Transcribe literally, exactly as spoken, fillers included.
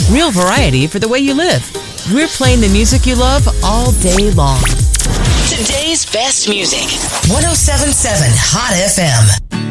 Real variety for the way you live. We're playing the music you love all day long. Today's best music. one oh seven point seven Hot F M.